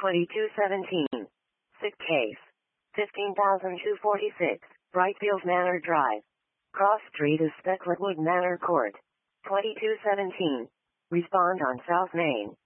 2217. Sick case. 15246, Brightfield Manor Drive. Cross Street is Specklewood Manor Court. 2217. Respond on South Main.